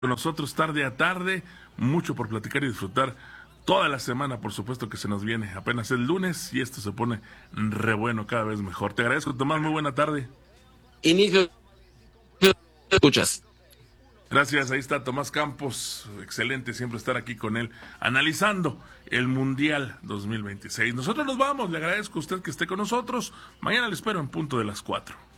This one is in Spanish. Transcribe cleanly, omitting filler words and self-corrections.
con nosotros tarde a tarde, mucho por platicar y disfrutar toda la semana, por supuesto que se nos viene. Apenas el lunes y esto se pone re bueno, cada vez mejor. Te agradezco, Tomás, muy buena tarde. Inicio, escuchas. Gracias, ahí está Tomás Campos, excelente siempre estar aquí con él, analizando el Mundial 2026. Nosotros nos vamos, le agradezco a usted que esté con nosotros, mañana le espero en punto de las 4.